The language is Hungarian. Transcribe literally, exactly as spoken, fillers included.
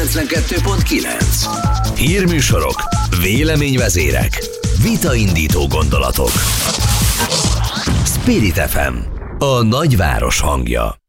kilencvenkettő pont kilenc. Hírműsorok, véleményvezérek, vitaindító gondolatok. Spirit ef em, a nagyváros hangja.